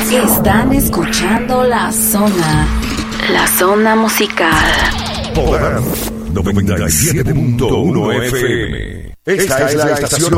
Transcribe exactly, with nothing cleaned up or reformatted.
Están escuchando La Zona. La Zona Musical. Poder noventa y siete punto uno F M. Esta es la estación